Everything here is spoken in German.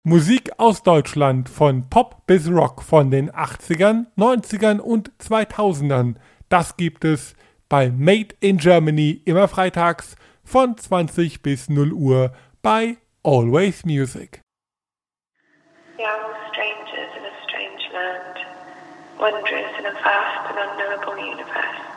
Musik aus Deutschland von Pop bis Rock von den 80ern, 90ern und 2000ern. Das gibt es bei Made in Germany immer freitags von 20 bis 0 Uhr bei Always Music. We are all strangers in a strange land, wanderers in a vast and unknowable universe.